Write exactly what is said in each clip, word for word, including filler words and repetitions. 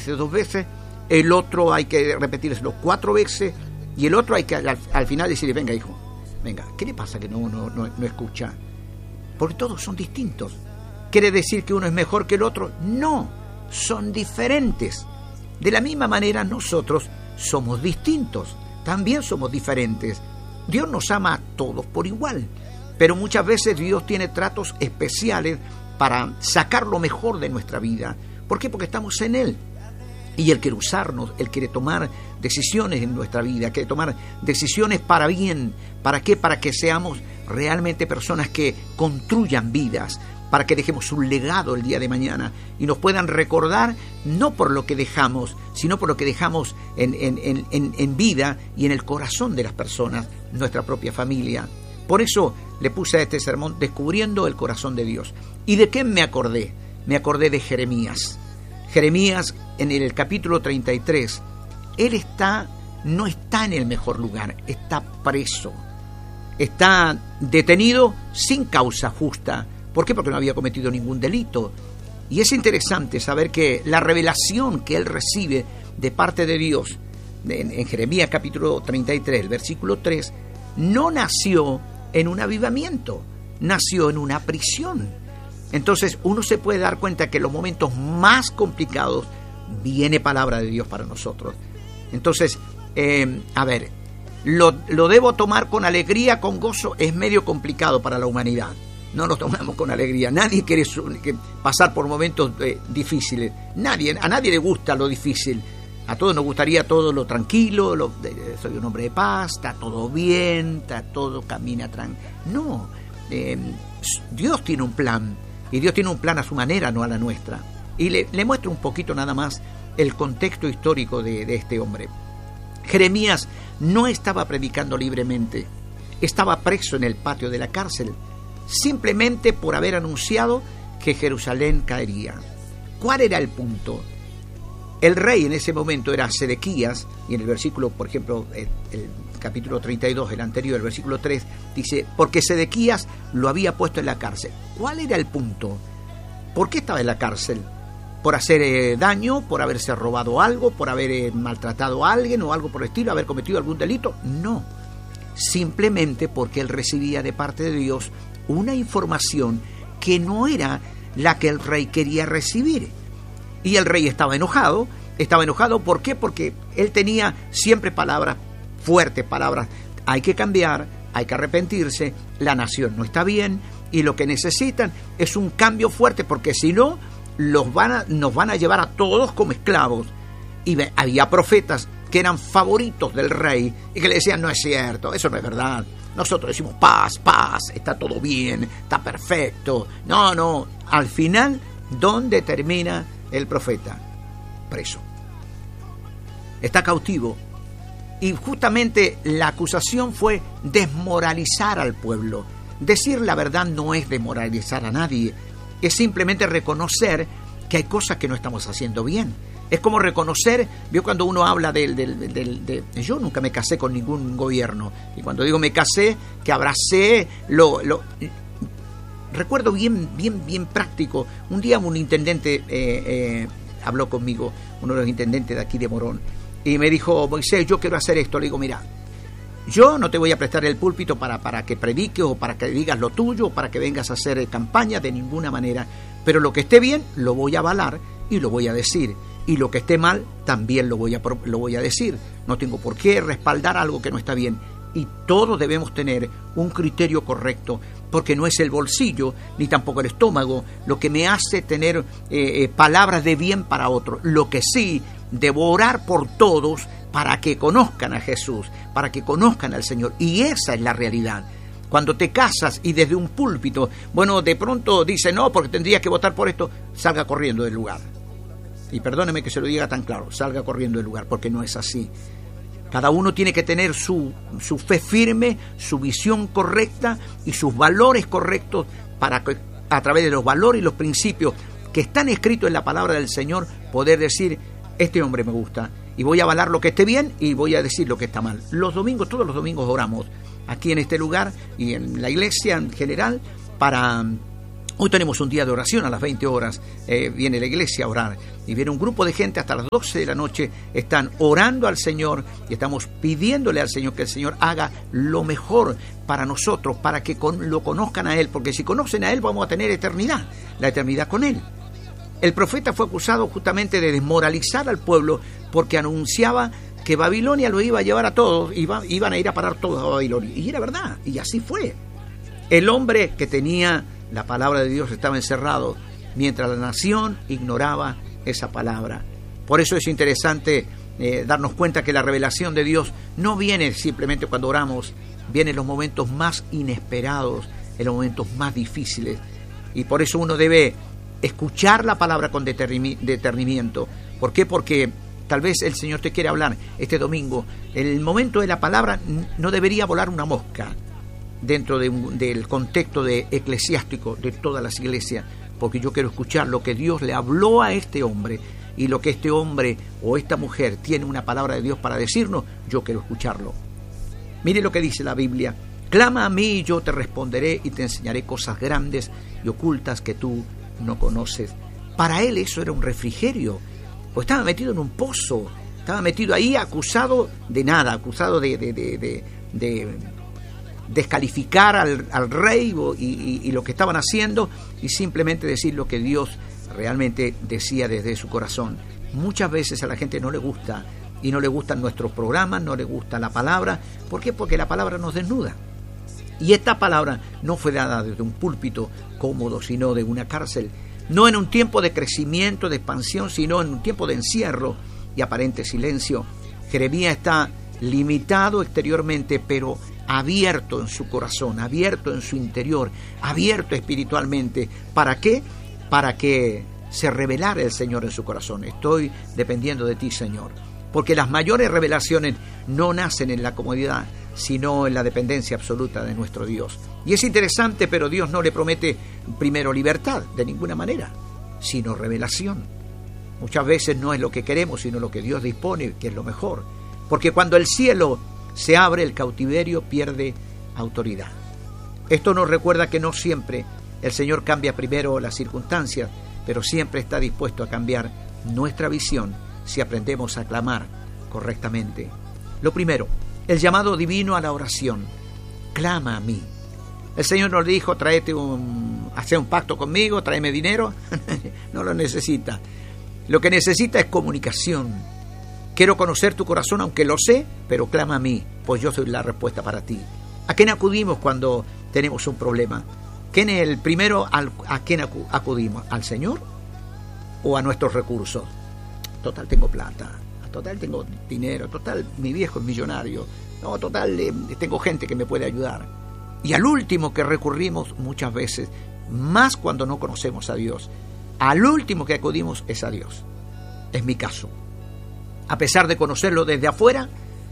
dice dos veces, el otro hay que repetírselo cuatro veces, y el otro hay que al, al final decirle, venga hijo, venga, ¿qué le pasa que no, no, no, no escucha? Porque todos son distintos. ¿Quiere decir que uno es mejor que el otro? No, son diferentes. De la misma manera nosotros somos distintos, también somos diferentes. Dios nos ama a todos por igual, pero muchas veces Dios tiene tratos especiales para sacar lo mejor de nuestra vida. ¿Por qué? Porque estamos en Él. Y Él quiere usarnos, Él quiere tomar decisiones en nuestra vida, quiere tomar decisiones para bien. ¿Para qué? Para que seamos realmente personas que construyan vidas, para que dejemos un legado el día de mañana y nos puedan recordar no por lo que dejamos, sino por lo que dejamos en, en, en, en vida y en el corazón de las personas, nuestra propia familia. Por eso le puse a este sermón Descubriendo el Corazón de Dios. ¿Y de qué me acordé? Me acordé de Jeremías. Jeremías, en el capítulo treinta y tres, él está, no está en el mejor lugar, está preso, está detenido sin causa justa. ¿Por qué? Porque no había cometido ningún delito. Y es interesante saber que la revelación que él recibe de parte de Dios, en, en Jeremías capítulo treinta y tres, el versículo tres, no nació en un avivamiento, nació en una prisión. Entonces uno se puede dar cuenta que en los momentos más complicados viene palabra de Dios para nosotros. Entonces, eh, a ver, lo, lo debo tomar con alegría, con gozo. Es medio complicado para la humanidad. No lo tomamos con alegría. Nadie quiere su, que pasar por momentos eh, difíciles. Nadie, a nadie le gusta lo difícil. A todos nos gustaría todo lo tranquilo. Lo, eh, soy un hombre de paz, está todo bien, está todo camina tranquilo. No, eh, Dios tiene un plan. Y Dios tiene un plan a su manera, no a la nuestra. Y le, le muestro un poquito nada más el contexto histórico de, de este hombre. Jeremías no estaba predicando libremente. Estaba preso en el patio de la cárcel, simplemente por haber anunciado que Jerusalén caería. ¿Cuál era el punto? El rey en ese momento era Sedequías, y en el versículo, por ejemplo, el, el capítulo treinta y dos, el anterior, el versículo tres, dice, porque Sedequías lo había puesto en la cárcel. ¿Cuál era el punto? ¿Por qué estaba en la cárcel? ¿Por hacer eh, daño? ¿Por haberse robado algo? ¿Por haber eh, maltratado a alguien o algo por el estilo? ¿Haber cometido algún delito? No. Simplemente porque él recibía de parte de Dios una información que no era la que el rey quería recibir. Y el rey estaba enojado. Estaba enojado, ¿por qué? Porque él tenía siempre palabras fuertes, palabras, hay que cambiar, hay que arrepentirse, la nación no está bien, y lo que necesitan es un cambio fuerte, porque si no, los van a, nos van a llevar a todos como esclavos. Y había profetas que eran favoritos del rey, y que le decían, no es cierto, eso no es verdad, nosotros decimos paz, paz, está todo bien, está perfecto. No, no, al final, ¿dónde termina el profeta? Preso. Está cautivo. Y justamente la acusación fue desmoralizar al pueblo. Decir la verdad no es desmoralizar a nadie, es simplemente reconocer que hay cosas que no estamos haciendo bien. Es como reconocer, vio cuando uno habla del, del, del, del de, yo nunca me casé con ningún gobierno, y cuando digo me casé, que abracé, lo, lo recuerdo bien, bien, bien práctico. Un día un intendente eh, eh, habló conmigo, uno de los intendentes de aquí de Morón, y me dijo, Moisés, yo quiero hacer esto. Le digo, mira, yo no te voy a prestar el púlpito para, para que prediques o para que digas lo tuyo o para que vengas a hacer campaña de ninguna manera, pero lo que esté bien lo voy a avalar y lo voy a decir, y lo que esté mal también lo voy a, lo voy a decir. No tengo por qué respaldar algo que no está bien, y todos debemos tener un criterio correcto, porque no es el bolsillo ni tampoco el estómago lo que me hace tener eh, eh, palabras de bien para otros. Lo que sí, debo orar por todos para que conozcan a Jesús, para que conozcan al Señor, y esa es la realidad. Cuando te casas y desde un púlpito, bueno, de pronto dice no, porque tendrías que votar por esto, salga corriendo del lugar. Y perdóneme que se lo diga tan claro, salga corriendo del lugar, porque no es así. Cada uno tiene que tener su, su fe firme, su visión correcta y sus valores correctos, para que a través de los valores y los principios que están escritos en la palabra del Señor, poder decir, este hombre me gusta, y voy a avalar lo que esté bien y voy a decir lo que está mal. Los domingos, todos los domingos oramos aquí en este lugar y en la iglesia en general para, Hoy tenemos un día de oración a las veinte horas, eh, viene la iglesia a orar y viene un grupo de gente hasta las doce de la noche, están orando al Señor y estamos pidiéndole al Señor que el Señor haga lo mejor para nosotros, para que con, lo conozcan a Él, porque si conocen a Él vamos a tener eternidad, la eternidad con Él. El profeta fue acusado justamente de desmoralizar al pueblo porque anunciaba que Babilonia lo iba a llevar a todos, iba, iban a ir a parar todos a Babilonia, y era verdad, y así fue. El hombre que tenía la palabra de Dios estaba encerrado, mientras la nación ignoraba esa palabra. Por eso es interesante eh, darnos cuenta que la revelación de Dios no viene simplemente cuando oramos, viene en los momentos más inesperados, en los momentos más difíciles. Y por eso uno debe escuchar la palabra con detenimiento. ¿Por qué? Porque tal vez el Señor te quiere hablar este domingo. En el momento de la palabra no debería volar una mosca dentro de un, del contexto de eclesiástico de todas las iglesias, porque yo quiero escuchar lo que Dios le habló a este hombre, y lo que este hombre o esta mujer tiene una palabra de Dios para decirnos, yo quiero escucharlo. Mire lo que dice la Biblia: clama a mí y yo te responderé y te enseñaré cosas grandes y ocultas que tú no conoces. Para él eso era un refrigerio, pues estaba metido en un pozo, estaba metido ahí acusado de nada, acusado de, de, de, de, de descalificar al, al rey y, y, y lo que estaban haciendo, y simplemente decir lo que Dios realmente decía desde su corazón. Muchas veces a la gente no le gusta, y no le gustan nuestros programas, no le gusta la palabra. ¿Por qué? Porque la palabra nos desnuda. Y esta palabra no fue dada desde un púlpito cómodo, sino de una cárcel. No en un tiempo de crecimiento, de expansión, sino en un tiempo de encierro y aparente silencio. Jeremías está limitado exteriormente, pero abierto en su corazón, abierto en su interior, abierto espiritualmente. ¿Para qué? Para que se revelara el Señor en su corazón. Estoy dependiendo de ti, Señor. Porque las mayores revelaciones no nacen en la comodidad, sino en la dependencia absoluta de nuestro Dios. Y es interesante, pero Dios no le promete primero libertad, de ninguna manera, sino revelación. Muchas veces no es lo que queremos, sino lo que Dios dispone, que es lo mejor. Porque cuando el cielo se abre, el cautiverio pierde autoridad. Esto nos recuerda que no siempre el Señor cambia primero las circunstancias, pero siempre está dispuesto a cambiar nuestra visión si aprendemos a clamar correctamente. Lo primero, el llamado divino a la oración. Clama a mí. El Señor nos dijo: tráete un, hace un pacto conmigo, tráeme dinero. No lo necesita. Lo que necesita es comunicación. Quiero conocer tu corazón, aunque lo sé, pero clama a mí, pues yo soy la respuesta para ti. ¿A quién acudimos cuando tenemos un problema? ¿Quién es el primero al, a quién acudimos? ¿Al Señor o a nuestros recursos? Total, tengo plata. Total, tengo dinero. Total, mi viejo es millonario. No, total, eh, tengo gente que me puede ayudar. Y al último que recurrimos muchas veces, más cuando no conocemos a Dios, al último que acudimos es a Dios. Es mi caso. A pesar de conocerlo desde afuera,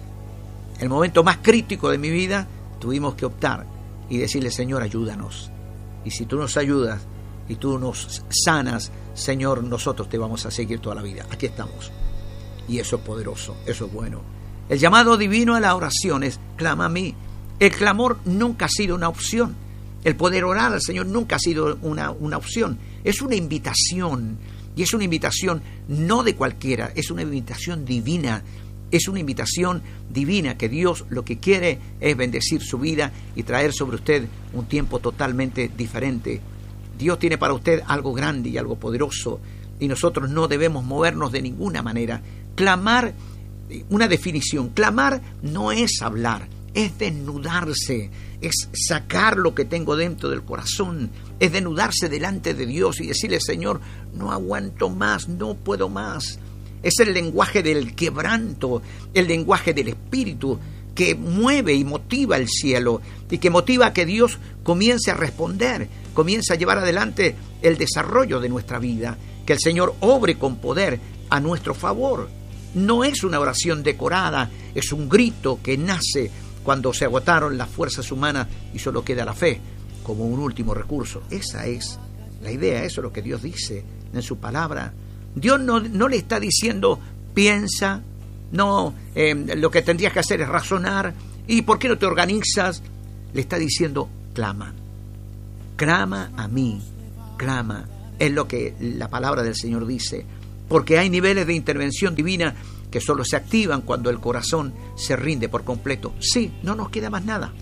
el momento más crítico de mi vida, tuvimos que optar y decirle: Señor, ayúdanos. Y si tú nos ayudas y tú nos sanas, Señor, nosotros te vamos a seguir toda la vida. Aquí estamos. Y eso es poderoso, eso es bueno. El llamado divino a la oración es: clama a mí. El clamor nunca ha sido una opción. El poder orar al Señor nunca ha sido una, una opción. Es una invitación. Y es una invitación no de cualquiera, es una invitación divina. Es una invitación divina que Dios lo que quiere es bendecir su vida y traer sobre usted un tiempo totalmente diferente. Dios tiene para usted algo grande y algo poderoso, y nosotros no debemos movernos de ninguna manera. Clamar, una definición: clamar no es hablar, es desnudarse, es sacar lo que tengo dentro del corazón, es desnudarse delante de Dios y decirle: Señor, no aguanto más, no puedo más. Es el lenguaje del quebranto, el lenguaje del Espíritu, que mueve y motiva el cielo, y que motiva a que Dios comience a responder, comience a llevar adelante el desarrollo de nuestra vida, que el Señor obre con poder a nuestro favor. No es una oración decorada, es un grito que nace cuando se agotaron las fuerzas humanas y solo queda la fe como un último recurso. Esa es la idea, eso es lo que Dios dice en su palabra. Dios no, no le está diciendo: piensa, no, eh, lo que tendrías que hacer es razonar, ¿y por qué no te organizas? Le está diciendo: clama, clama a mí, clama. Es lo que la palabra del Señor dice. Porque hay niveles de intervención divina que solo se activan cuando el corazón se rinde por completo. Sí, no nos queda más nada.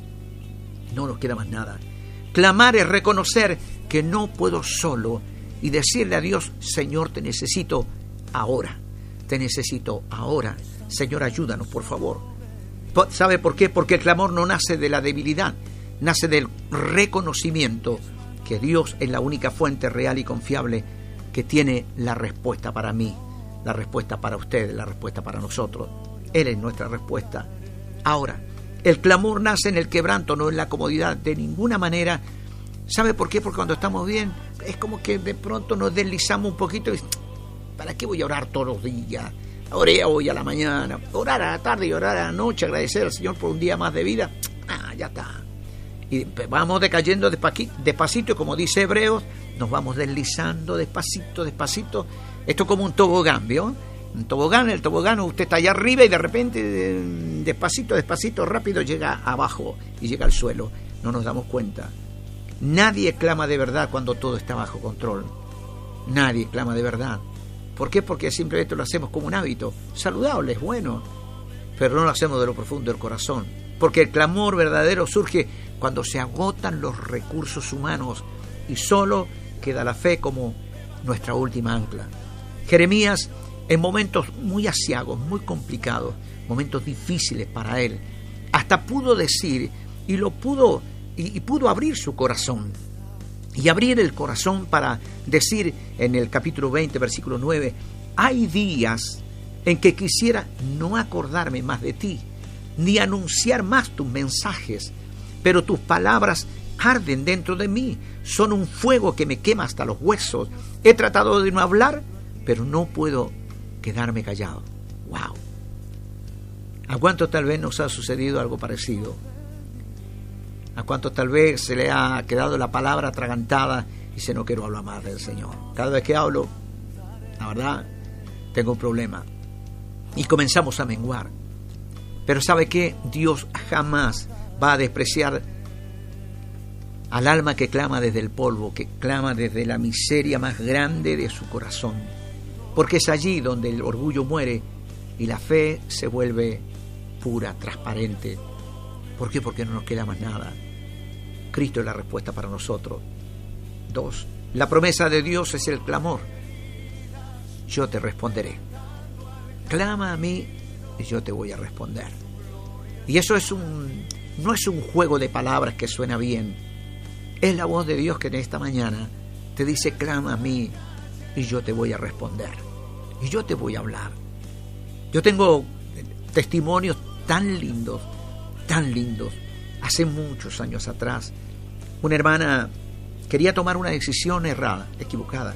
No nos queda más nada. Clamar es reconocer que no puedo solo y decirle a Dios, Señor, te necesito ahora. Te necesito ahora. Señor, ayúdanos, por favor. ¿Sabe por qué? Porque el clamor no nace de la debilidad, nace del reconocimiento que Dios es la única fuente real y confiable que tiene la respuesta para mí, la respuesta para ustedes, la respuesta para nosotros. Él es nuestra respuesta. Ahora, el clamor nace en el quebranto, no en la comodidad, de ninguna manera. ¿Sabe por qué? Porque cuando estamos bien, es como que de pronto nos deslizamos un poquito y ¿para qué voy a orar todos los días? Oré hoy a la mañana, orar a la tarde y orar a la noche, agradecer al Señor por un día más de vida. Ah, ya está. Y vamos decayendo despacito, y como dice Hebreos, nos vamos deslizando despacito, despacito. Esto es como un tobogán, ¿vio? Un tobogán, el tobogán, usted está allá arriba y de repente, despacito, despacito, rápido llega abajo y llega al suelo. No nos damos cuenta. Nadie clama de verdad cuando todo está bajo control. Nadie clama de verdad. ¿Por qué? Porque simplemente lo hacemos como un hábito. Saludable, es bueno, pero no lo hacemos de lo profundo del corazón. Porque el clamor verdadero surge cuando se agotan los recursos humanos y solo queda la fe como nuestra última ancla. Jeremías, en momentos muy aciagos, muy complicados, momentos difíciles para él, hasta pudo decir y lo pudo y, y pudo abrir su corazón y abrir el corazón para decir en el capítulo veinte, versículo nueve: hay días en que quisiera no acordarme más de ti, ni anunciar más tus mensajes, pero tus palabras arden dentro de mí, son un fuego que me quema hasta los huesos. He tratado de no hablar, pero no puedo quedarme callado. ¡Wow! ¿A cuántos tal vez nos ha sucedido algo parecido? ¿A cuántos tal vez se le ha quedado la palabra atragantada y dice, no quiero hablar más del Señor? Cada vez que hablo, la verdad, tengo un problema. Y comenzamos a menguar. Pero ¿sabe qué? Dios jamás va a despreciar al alma que clama desde el polvo, que clama desde la miseria más grande de su corazón. Porque es allí donde el orgullo muere y la fe se vuelve pura, transparente. ¿Por qué? Porque no nos queda más nada. Cristo es la respuesta para nosotros. Dos, la promesa de Dios es el clamor. Yo te responderé. Clama a mí y yo te voy a responder. Y eso es un, no es un juego de palabras que suena bien. Es la voz de Dios que en esta mañana te dice, clama a mí y yo te voy a responder. Y yo te voy a hablar. Yo tengo testimonios tan lindos, tan lindos. Hace muchos años atrás, una hermana quería tomar una decisión errada, equivocada.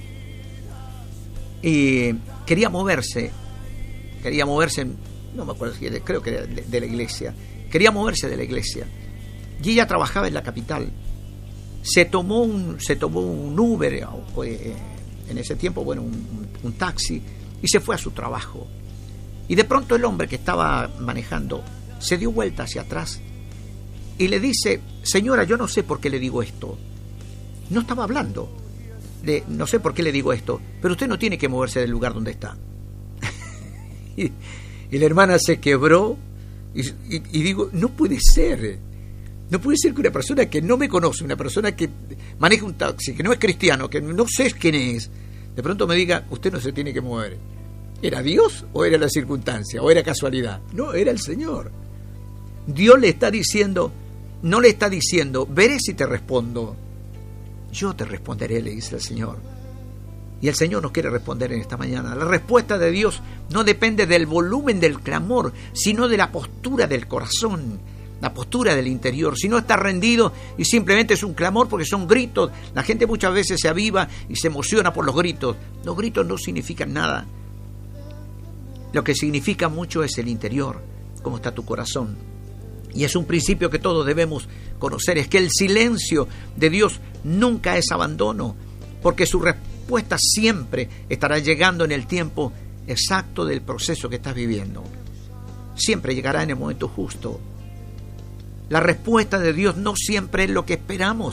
Y quería moverse, quería moverse, no me acuerdo si creo que de, de la iglesia, quería moverse de la iglesia. Y ella trabajaba en la capital. Se tomó un, se tomó un Uber, o, eh, en ese tiempo, bueno, un, un taxi, y se fue a su trabajo. Y de pronto el hombre que estaba manejando se dio vuelta hacia atrás y le dice, señora, yo no sé por qué le digo esto. No estaba hablando. De, no sé por qué le digo esto, pero usted no tiene que moverse del lugar donde está. y, y la hermana se quebró y, y, y digo, no puede ser. No puede ser que una persona que no me conoce, una persona que maneja un taxi, que no es cristiano, que no sé quién es, de pronto me diga, usted no se tiene que mover. ¿Era Dios o era la circunstancia o era casualidad? No, era el Señor. Dios le está diciendo, no le está diciendo, veré si te respondo. Yo te responderé, le dice el Señor. Y el Señor nos quiere responder en esta mañana. La respuesta de Dios no depende del volumen del clamor, sino de la postura del corazón, la postura del interior. Si no está rendido y simplemente es un clamor porque son gritos, la gente muchas veces se aviva y se emociona por los gritos. Los gritos no significan nada. Lo que significa mucho es el interior, cómo está tu corazón. Y es un principio que todos debemos conocer, es que el silencio de Dios nunca es abandono, porque su respuesta siempre estará llegando en el tiempo exacto del proceso que estás viviendo. Siempre llegará en el momento justo. La respuesta de Dios no siempre es lo que esperamos,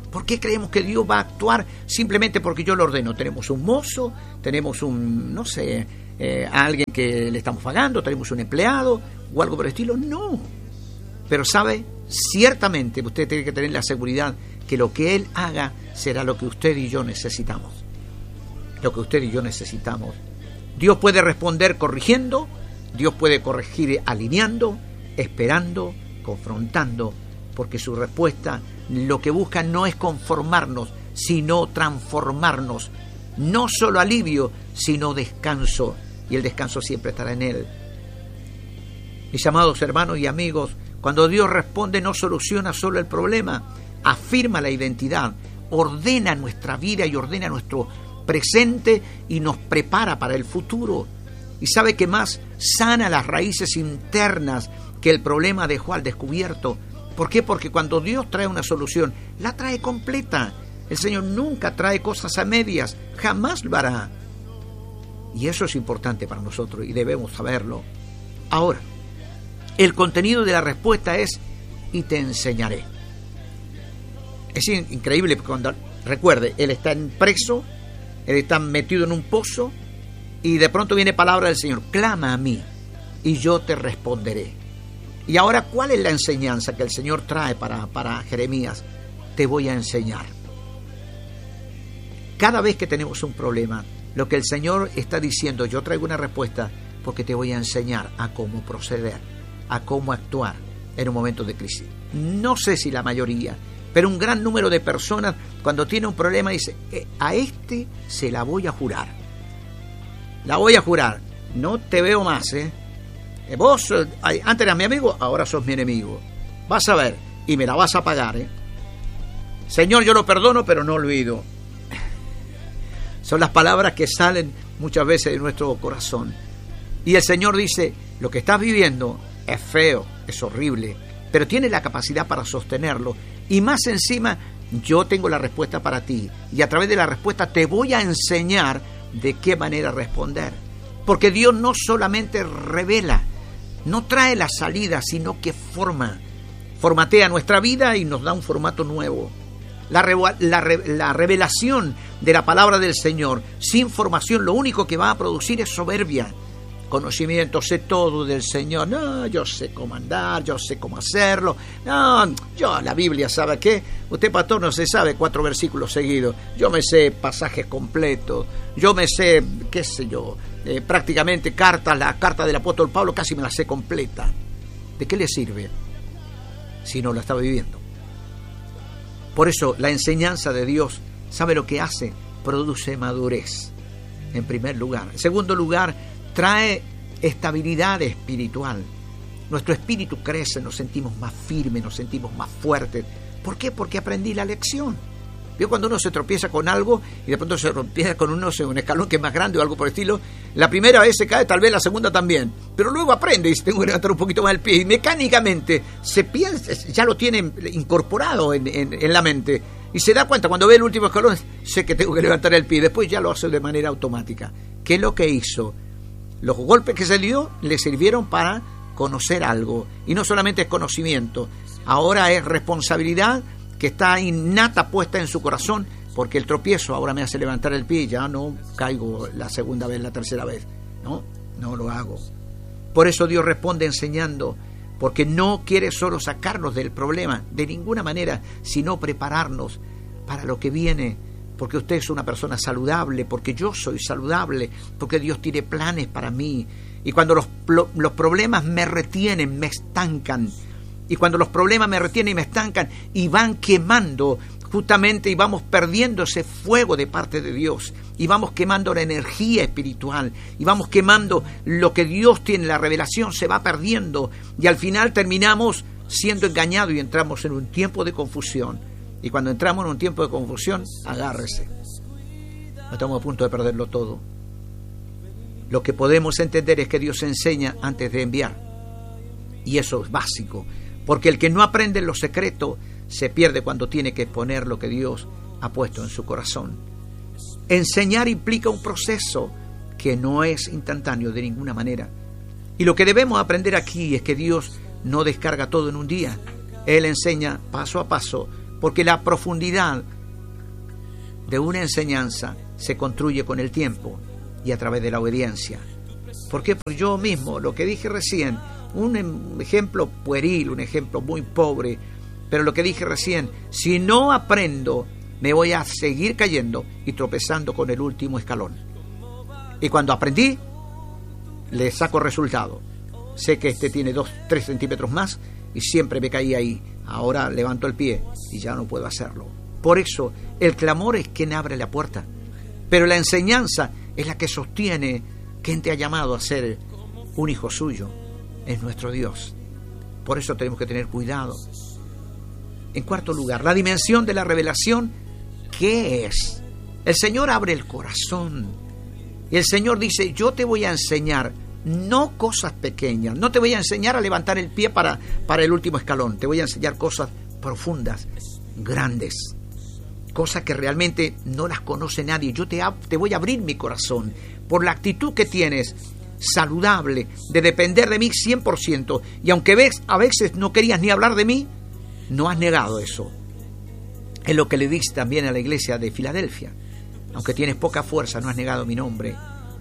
¿Por qué creemos que Dios va a actuar simplemente porque yo lo ordeno? Tenemos un mozo, tenemos un, no sé, eh, a alguien que le estamos pagando, tenemos un empleado o algo por el estilo. No. Pero sabe, ciertamente usted tiene que tener la seguridad que lo que Él haga será lo que usted y yo necesitamos. Lo que usted y yo necesitamos. Dios puede responder corrigiendo, Dios puede corregir alineando, esperando, confrontando, porque su respuesta lo que busca no es conformarnos, sino transformarnos. No solo alivio, sino descanso, y el descanso siempre estará en Él. Mis amados hermanos y amigos, cuando Dios responde no soluciona solo el problema, afirma la identidad, ordena nuestra vida y ordena nuestro presente y nos prepara para el futuro. Y sabe que más sana las raíces internas que el problema dejó al descubierto. ¿Por qué? Porque cuando Dios trae una solución, la trae completa. El Señor nunca trae cosas a medias, jamás lo hará. Y eso es importante para nosotros y debemos saberlo. Ahora, el contenido de la respuesta es: y te enseñaré. Es increíble porque cuando, recuerde, él está en preso, él está metido en un pozo y de pronto viene palabra del Señor: clama a mí y yo te responderé. Y ahora, ¿cuál es la enseñanza que el Señor trae para, para Jeremías? Te voy a enseñar. Cada vez que tenemos un problema, lo que el Señor está diciendo, yo traigo una respuesta porque te voy a enseñar a cómo proceder, a cómo actuar en un momento de crisis. No sé si la mayoría, pero un gran número de personas cuando tiene un problema dice: eh, a este se la voy a jurar. La voy a jurar. No te veo más, ¿eh? Vos antes eras mi amigo, ahora sos mi enemigo. Vas a ver, y me la vas a pagar, ¿eh? Señor, yo lo perdono, pero no olvido. Son las palabras que salen muchas veces de nuestro corazón. Y el Señor dice: lo que estás viviendo es feo, es horrible, pero tienes la capacidad para sostenerlo. Y más encima, yo tengo la respuesta para ti. Y a través de la respuesta te voy a enseñar de qué manera responder. Porque Dios no solamente revela, no trae la salida, sino que forma. Formatea nuestra vida y nos da un formato nuevo. La, re, la, la revelación de la palabra del Señor sin formación lo único que va a producir es soberbia. Conocimiento, sé todo del Señor. No, yo sé cómo andar, yo sé cómo hacerlo. No, yo la Biblia, ¿sabe qué? Usted, pastor, no se sabe cuatro versículos seguidos. Yo me sé pasajes completos. Yo me sé, qué sé yo, eh, prácticamente cartas, la carta del apóstol Pablo casi me la sé completa. ¿De qué le sirve si no la está viviendo? Por eso la enseñanza de Dios, ¿sabe lo que hace? Produce madurez, en primer lugar. En segundo lugar, trae estabilidad espiritual. Nuestro espíritu crece, nos sentimos más firmes, nos sentimos más fuertes. ¿Por qué? Porque aprendí la lección. ¿Vio cuando uno se tropieza con algo y de pronto se tropieza con uno, un escalón que es más grande o algo por el estilo? La primera vez se cae, tal vez la segunda también, pero luego aprende y dice: tengo que levantar un poquito más el pie, y mecánicamente se piensa, ya lo tiene incorporado en, en, en la mente y se da cuenta cuando ve el último escalón: sé que tengo que levantar el pie. Después ya lo hace de manera automática. ¿Qué es lo que hizo? Los golpes que se dio le sirvieron para conocer algo, y no solamente es conocimiento, ahora es responsabilidad que está innata, puesta en su corazón, porque el tropiezo ahora me hace levantar el pie y ya no caigo la segunda vez, la tercera vez. No, no lo hago. Por eso Dios responde enseñando, porque no quiere solo sacarnos del problema, de ninguna manera, sino prepararnos para lo que viene, porque usted es una persona saludable, porque yo soy saludable, porque Dios tiene planes para mí. Y cuando los, los problemas me retienen, me estancan, y cuando los problemas me retienen y me estancan y van quemando justamente, y vamos perdiendo ese fuego de parte de Dios, y vamos quemando la energía espiritual, y vamos quemando lo que Dios tiene, la revelación se va perdiendo, y al final terminamos siendo engañados y entramos en un tiempo de confusión. Y cuando entramos en un tiempo de confusión, agárrese. Estamos a punto de perderlo todo. Lo que podemos entender es que Dios enseña antes de enviar. Y eso es básico. Porque el que no aprende lo secreto se pierde cuando tiene que exponer lo que Dios ha puesto en su corazón. Enseñar implica un proceso que no es instantáneo de ninguna manera. Y lo que debemos aprender aquí es que Dios no descarga todo en un día. Él enseña paso a paso, Porque la profundidad de una enseñanza se construye con el tiempo y a través de la obediencia. ¿Por qué? Porque yo mismo, lo que dije recién, un ejemplo pueril, un ejemplo muy pobre, pero lo que dije recién, si no aprendo, me voy a seguir cayendo y tropezando con el último escalón. Y cuando aprendí, le saco resultado. Sé que este tiene dos, tres centímetros más y siempre me caí ahí. Ahora levanto el pie y ya no puedo hacerlo. Por eso, el clamor es quien abre la puerta. Pero la enseñanza es la que sostiene quien te ha llamado a ser un hijo suyo. Es nuestro Dios. Por eso tenemos que tener cuidado. En cuarto lugar, la dimensión de la revelación. ¿Qué es? El Señor abre el corazón. Y el Señor dice, yo te voy a enseñar, no cosas pequeñas. No te voy a enseñar a levantar el pie para, para el último escalón. Te voy a enseñar cosas profundas, grandes. Cosas que realmente no las conoce nadie. Yo te, te voy a abrir mi corazón. Por la actitud que tienes, saludable, de depender de mí cien por ciento. Y aunque ves, a veces no querías ni hablar de mí, no has negado eso. Es lo que le dice también a la iglesia de Filadelfia. Aunque tienes poca fuerza, no has negado mi nombre.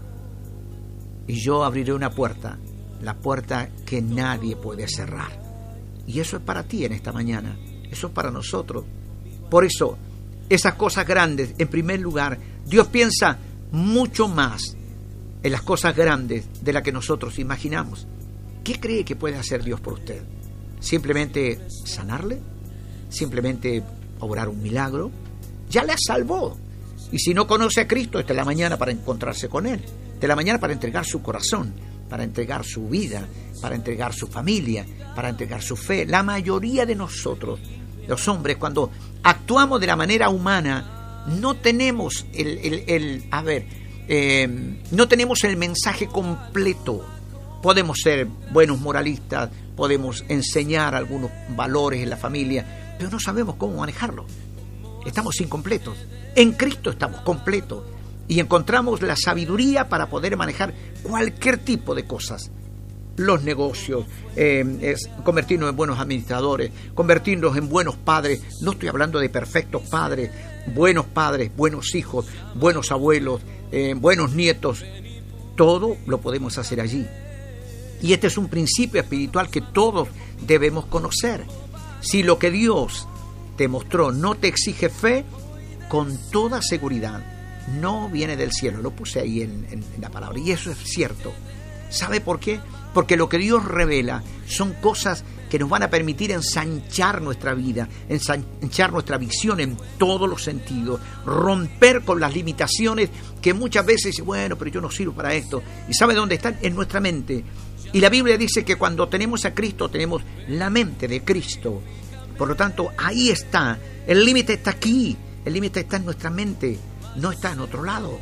Y yo abriré una puerta, la puerta que nadie puede cerrar. Y eso es para ti en esta mañana. Eso es para nosotros. Por eso, esas cosas grandes, en primer lugar, Dios piensa mucho más en las cosas grandes de las que nosotros imaginamos. ¿Qué cree que puede hacer Dios por usted? ¿Simplemente sanarle? ¿Simplemente obrar un milagro? Ya la salvó. Y si no conoce a Cristo, esta es la mañana para encontrarse con Él. Esta es la mañana para entregar su corazón, para entregar su vida, para entregar su familia, para entregar su fe. La mayoría de nosotros, los hombres, cuando actuamos de la manera humana, no tenemos el, el, el a ver, eh, no tenemos el mensaje completo. Podemos ser buenos moralistas, podemos enseñar algunos valores en la familia, pero no sabemos cómo manejarlo. Estamos incompletos. En Cristo estamos completos y encontramos la sabiduría para poder manejar cualquier tipo de cosas. Los negocios, eh, es convertirnos en buenos administradores, convertirnos en buenos padres. No estoy hablando de perfectos padres, buenos padres, buenos hijos, buenos abuelos, eh, buenos nietos. Todo lo podemos hacer allí. Y este es un principio espiritual que todos debemos conocer. Si lo que Dios te mostró no te exige fe, con toda seguridad no viene del cielo. Lo puse ahí en, en, en la palabra, y eso es cierto. ¿Sabe por qué? Porque lo que Dios revela son cosas que nos van a permitir ensanchar nuestra vida, ensanchar nuestra visión en todos los sentidos, romper con las limitaciones que muchas veces, bueno, pero yo no sirvo para esto. ¿Y sabe dónde están? En nuestra mente. Y la Biblia dice que cuando tenemos a Cristo, tenemos la mente de Cristo. Por lo tanto, ahí está. El límite está aquí. El límite está en nuestra mente. No está en otro lado.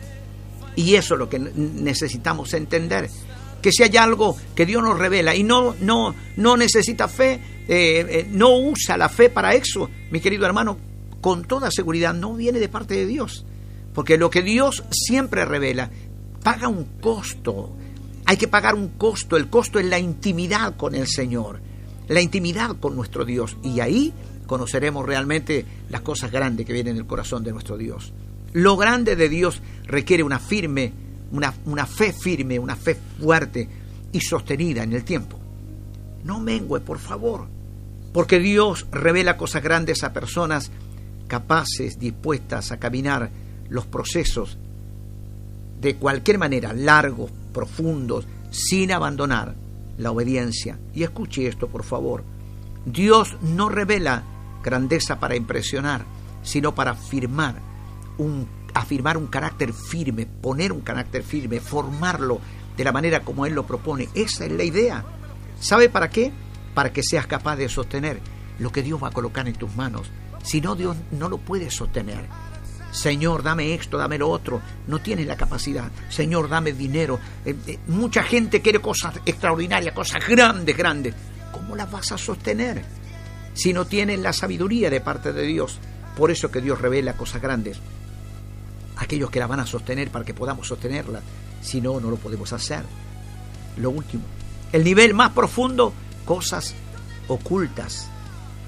Y eso es lo que necesitamos entender. Que si hay algo que Dios nos revela y no, no, no necesita fe, eh, eh, no usa la fe para eso, mi querido hermano, con toda seguridad no viene de parte de Dios. Porque lo que Dios siempre revela paga un costo. Hay que pagar un costo. El costo es la intimidad con el Señor, la intimidad con nuestro Dios. Y ahí conoceremos realmente las cosas grandes que vienen del corazón de nuestro Dios. Lo grande de Dios requiere una firme, una, una fe firme, una fe fuerte y sostenida en el tiempo. No mengue, por favor, porque Dios revela cosas grandes a personas capaces, dispuestas a caminar los procesos de cualquier manera, largos, profundos, sin abandonar la obediencia. Y escuche esto, por favor. Dios no revela grandeza para impresionar, sino para afirmar un, afirmar un carácter firme, poner un carácter firme, formarlo de la manera como Él lo propone. Esa es la idea. ¿Sabe para qué? Para que seas capaz de sostener lo que Dios va a colocar en tus manos. Si no, Dios no lo puede sostener. Señor, dame esto, dame lo otro. No tienes la capacidad. Señor, dame dinero. Eh, eh, mucha gente quiere cosas extraordinarias, cosas grandes, grandes. ¿Cómo las vas a sostener si no tienes la sabiduría de parte de Dios? Por eso que Dios revela cosas grandes. Aquellos que las van a sostener para que podamos sostenerlas. Si no, no lo podemos hacer. Lo último, el nivel más profundo, cosas ocultas.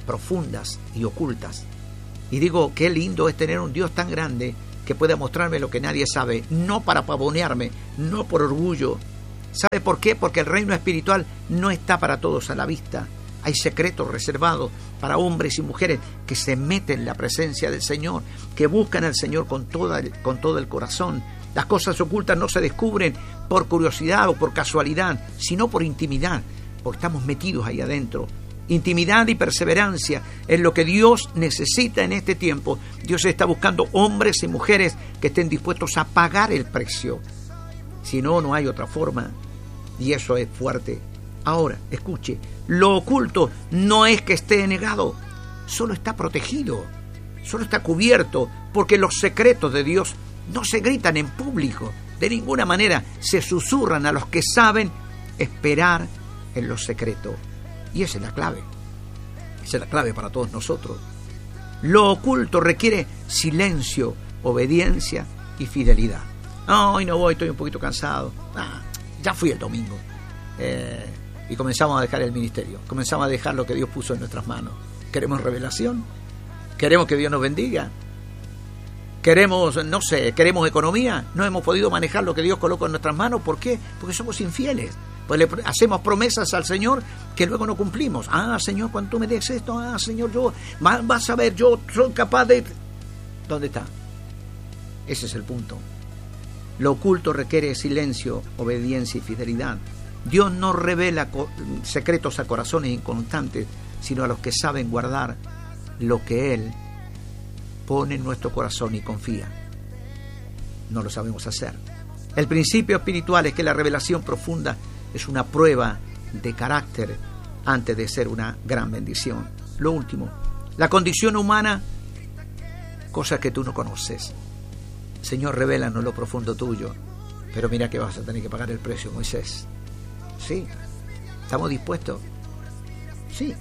profundas y ocultas. Y digo, qué lindo es tener un Dios tan grande que pueda mostrarme lo que nadie sabe, no para pavonearme, no por orgullo. ¿Sabe por qué? Porque el reino espiritual no está para todos a la vista. Hay secretos reservados para hombres y mujeres que se meten en la presencia del Señor, que buscan al Señor con, toda, con todo el corazón. Las cosas ocultas no se descubren por curiosidad o por casualidad, sino por intimidad, porque estamos metidos ahí adentro. Intimidad y perseverancia es lo que Dios necesita en este tiempo. Dios está buscando hombres y mujeres que estén dispuestos a pagar el precio. Si no, no hay otra forma. Y eso es fuerte. Ahora, escuche, lo oculto no es que esté negado, solo está protegido, solo está cubierto, porque los secretos de Dios no se gritan en público, de ninguna manera se susurran a los que saben esperar en los secretos. Y esa es la clave, esa es la clave para todos nosotros. Lo oculto requiere silencio, obediencia y fidelidad. No, hoy no voy, estoy un poquito cansado. Ah, ya fui el domingo. Eh, y comenzamos a dejar el ministerio, comenzamos a dejar lo que Dios puso en nuestras manos. ¿Queremos revelación? ¿Queremos que Dios nos bendiga? ¿Queremos, no sé, queremos economía? ¿No hemos podido manejar lo que Dios colocó en nuestras manos? ¿Por qué? Porque somos infieles. Pues le hacemos promesas al Señor que luego no cumplimos. Ah, Señor, cuando tú me des esto, ah, Señor, yo, vas a ver, yo soy capaz de... ¿Dónde está? Ese es el punto. Lo oculto requiere silencio, obediencia y fidelidad. Dios no revela secretos a corazones inconstantes, sino a los que saben guardar lo que Él pone en nuestro corazón y confía. No lo sabemos hacer. El principio espiritual es que la revelación profunda es una prueba de carácter antes de ser una gran bendición. Lo último, la condición humana, cosas que tú no conoces. Señor, revélanos lo profundo tuyo, pero mira que vas a tener que pagar el precio, Moisés. Sí, ¿estamos dispuestos? Sí.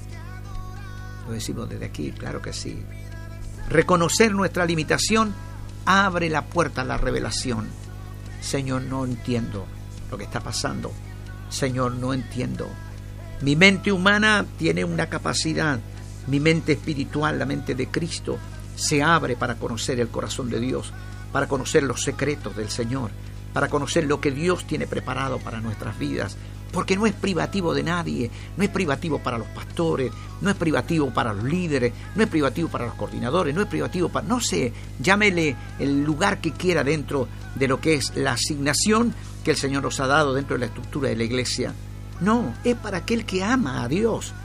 Lo decimos desde aquí, claro que sí. Reconocer nuestra limitación abre la puerta a la revelación. Señor, no entiendo lo que está pasando. Señor, no entiendo. Mi mente humana tiene una capacidad. Mi mente espiritual, la mente de Cristo, se abre para conocer el corazón de Dios, para conocer los secretos del Señor, para conocer lo que Dios tiene preparado para nuestras vidas. Porque no es privativo de nadie, no es privativo para los pastores, no es privativo para los líderes, no es privativo para los coordinadores, no es privativo para, no sé, llámele el lugar que quiera dentro de lo que es la asignación que el Señor nos ha dado dentro de la estructura de la iglesia. No, es para aquel que ama a Dios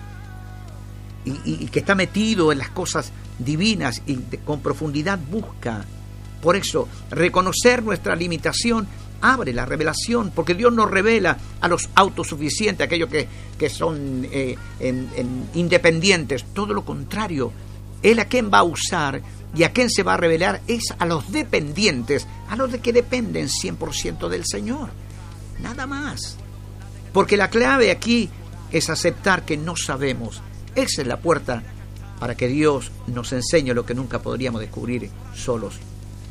y, y, y que está metido en las cosas divinas y de, con profundidad busca. Por eso, reconocer nuestra limitación abre la revelación, porque Dios nos revela a los autosuficientes, aquellos que, que son eh, en, en independientes. Todo lo contrario, Él a quién va a usar y a quién se va a revelar es a los dependientes, a los de que dependen cien por ciento del Señor, nada más. Porque la clave aquí es aceptar que no sabemos. Esa es la puerta para que Dios nos enseñe lo que nunca podríamos descubrir solos.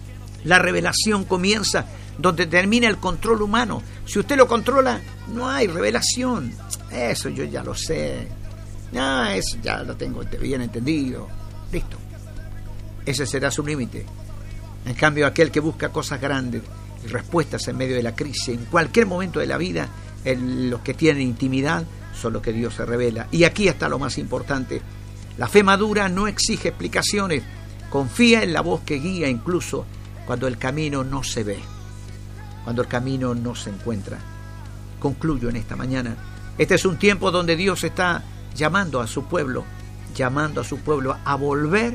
La revelación comienza donde termina el control humano. Si usted lo controla, no hay revelación. Eso yo ya lo sé. No, eso ya lo tengo bien entendido. Listo. Ese será su límite. En cambio, aquel que busca cosas grandes y respuestas en medio de la crisis, en cualquier momento de la vida, el, los que tienen intimidad son los que Dios se revela. Y aquí está lo más importante. La fe madura no exige explicaciones. Confía en la voz que guía incluso cuando el camino no se ve, cuando el camino no se encuentra. Concluyo en esta mañana. Este es un tiempo donde Dios está llamando a su pueblo, llamando a su pueblo a volver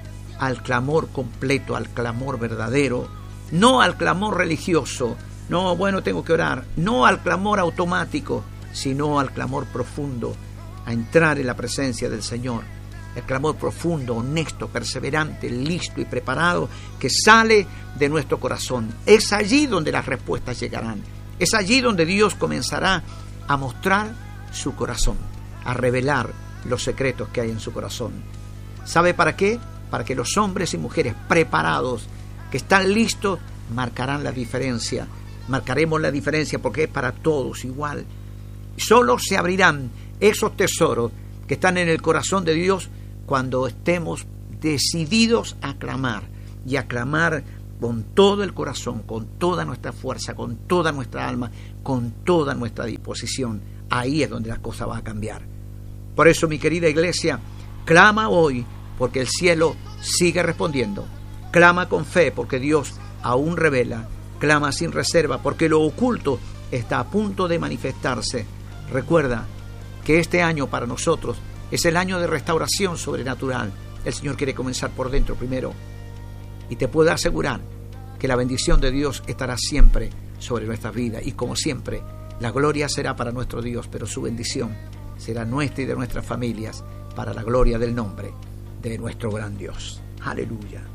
al clamor completo, al clamor verdadero, no al clamor religioso, no, bueno, tengo que orar, no al clamor automático, sino al clamor profundo, a entrar en la presencia del Señor. El clamor profundo, honesto, perseverante, listo y preparado que sale de nuestro corazón. Es allí donde las respuestas llegarán. Es allí donde Dios comenzará a mostrar su corazón, a revelar los secretos que hay en su corazón. ¿Sabe para qué? Para que los hombres y mujeres preparados, que están listos, marcarán la diferencia. Marcaremos la diferencia porque es para todos igual. Solo se abrirán esos tesoros que están en el corazón de Dios cuando estemos decididos a clamar y a clamar con todo el corazón, con toda nuestra fuerza, con toda nuestra alma, con toda nuestra disposición, ahí es donde la cosa va a cambiar. Por eso, mi querida iglesia, clama hoy porque el cielo sigue respondiendo. Clama con fe porque Dios aún revela. Clama sin reserva porque lo oculto está a punto de manifestarse. Recuerda que este año para nosotros es el año de restauración sobrenatural. El Señor quiere comenzar por dentro primero. Y te puedo asegurar que la bendición de Dios estará siempre sobre nuestras vidas. Y como siempre, la gloria será para nuestro Dios, pero su bendición será nuestra y de nuestras familias para la gloria del nombre de nuestro gran Dios. Aleluya.